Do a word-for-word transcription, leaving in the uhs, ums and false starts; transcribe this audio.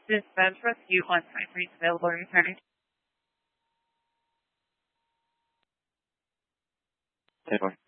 Dispatch Rescue one five three is available. Returning. ten four.